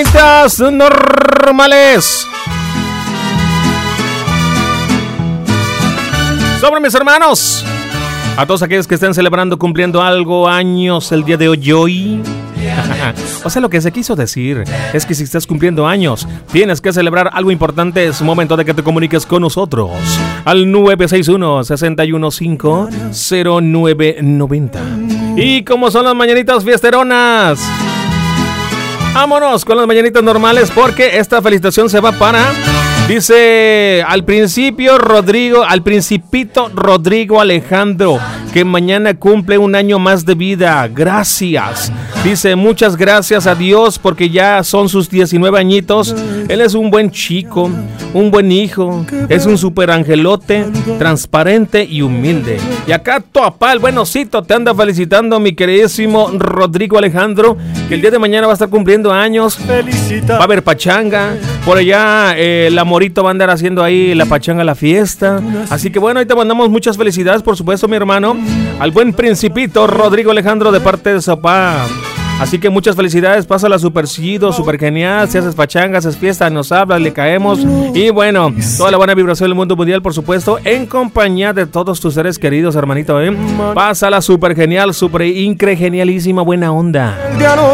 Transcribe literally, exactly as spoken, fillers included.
Normales. Sobre mis hermanos, a todos aquellos que estén celebrando, cumpliendo algo, años el día de hoy, hoy. O sea, lo que se quiso decir es que si estás cumpliendo años, tienes que celebrar algo importante. Es momento de que te comuniques con nosotros al nueve seis uno, seis uno cinco, cero nueve nueve cero. Y como son las mañanitas fiesteronas, vámonos con las mañanitas normales, porque esta felicitación se va para... Dice al principio Rodrigo, al principito Rodrigo Alejandro, que mañana cumple un año más de vida. Gracias. Dice, muchas gracias a Dios porque ya son sus diecinueve añitos. Él es un buen chico, un buen hijo, es un super angelote, transparente y humilde. Y acá tu papá, el buenocito, te anda felicitando, mi queridísimo Rodrigo Alejandro, que el día de mañana va a estar cumpliendo años. Va a haber pachanga. Por allá eh, el amorito va a andar haciendo ahí la pachanga, la fiesta. Así que bueno, ahí te mandamos muchas felicidades, por supuesto, mi hermano, al buen principito Rodrigo Alejandro de parte de su papá. Así que muchas felicidades, pásala súper chido, súper genial. Si haces pachanga, haces fiesta, nos hablas, le caemos. Y bueno, toda la buena vibración del mundo mundial, por supuesto, en compañía de todos tus seres queridos, hermanito, ¿eh? Pásala súper genial, súper incre genialísima, buena onda.